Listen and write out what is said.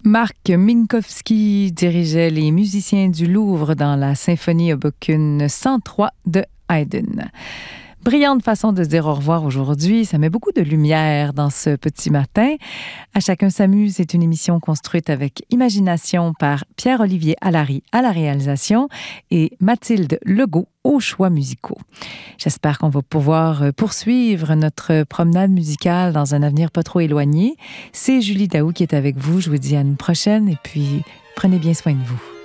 Marc Minkowski dirigeait les musiciens du Louvre dans la symphonie Opus 103 de Haydn. Brillante façon de se dire au revoir aujourd'hui. Ça met beaucoup de lumière dans ce petit matin. À chacun s'amuse est une émission construite avec imagination par Pierre-Olivier Allary à la réalisation et Mathilde Legault aux choix musicaux. J'espère qu'on va pouvoir poursuivre notre promenade musicale dans un avenir pas trop éloigné. C'est Julie Daou qui est avec vous. Je vous dis à une prochaine et puis prenez bien soin de vous.